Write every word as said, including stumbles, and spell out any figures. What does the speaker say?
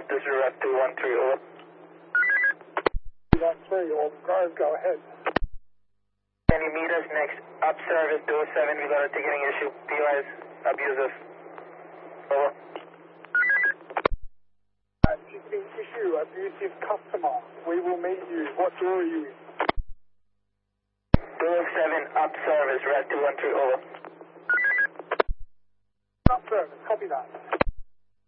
this is Rep two one three, over. two one three, all Grove, go ahead. Can you meet us next up service door seven? We got a ticketing issue. P O is abusive. Over. Uh, ticketing issue, abusive customer. We will meet you. What door are you in? Door seven up service, Red two one three, over. Up service, copy that.